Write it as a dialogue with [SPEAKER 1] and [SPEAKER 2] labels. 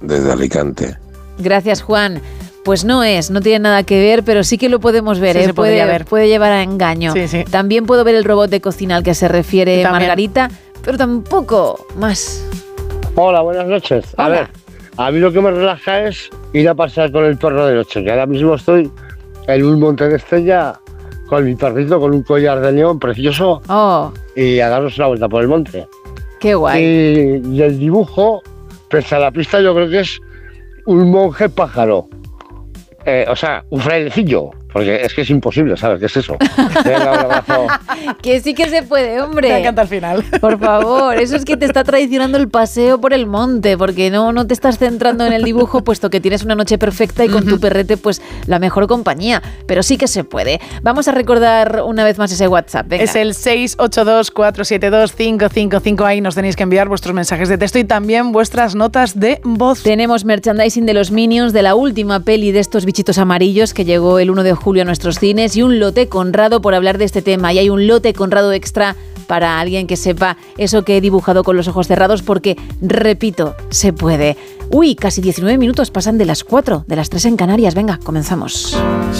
[SPEAKER 1] desde Alicante.
[SPEAKER 2] Gracias, Juan. Pues no tiene nada que ver, pero sí que lo podemos ver,
[SPEAKER 3] Sí, se podría ver.
[SPEAKER 2] Puede llevar a engaño.
[SPEAKER 3] Sí.
[SPEAKER 2] También puedo ver el robot de cocina al que se refiere
[SPEAKER 3] También.
[SPEAKER 2] Margarita, pero tampoco más.
[SPEAKER 4] Hola, buenas noches. A
[SPEAKER 2] Hola.
[SPEAKER 4] ver, a mí lo que me relaja es ir a pasear con el perro de noche, que ahora mismo estoy en un monte de Estella con mi perrito, con un collar de león precioso,
[SPEAKER 2] Oh,
[SPEAKER 4] y a darnos una vuelta por el monte.
[SPEAKER 2] qué guay.
[SPEAKER 4] Y el dibujo, pese a la pista, yo creo que es un monje pájaro. O sea, un frailecillo, porque es que es imposible, ¿sabes? ¿Qué es eso? Venga, un abrazo.
[SPEAKER 2] Que sí que se puede,
[SPEAKER 3] Me
[SPEAKER 2] hombre.
[SPEAKER 3] encanta al final.
[SPEAKER 2] Por favor, eso es que te está traicionando el paseo por el monte, porque no te estás centrando en el dibujo, puesto que tienes una noche perfecta y con tu perrete, pues la mejor compañía. Pero sí que se puede. Vamos a recordar una vez más ese WhatsApp. Venga.
[SPEAKER 3] Es el 682-472-555. Ahí nos tenéis que enviar vuestros mensajes de texto y también vuestras notas de voz.
[SPEAKER 2] Tenemos merchandising de los Minions, de la última peli de estos bichitos amarillos que llegó el 1 de julio a nuestros cines, y un lote Conrado por hablar de este tema. Y hay un lote Conrado extra para alguien que sepa eso que he dibujado con los ojos cerrados, porque, repito, se puede. Uy, casi 19 minutos pasan de las 4, de las 3 en Canarias. Venga, comenzamos.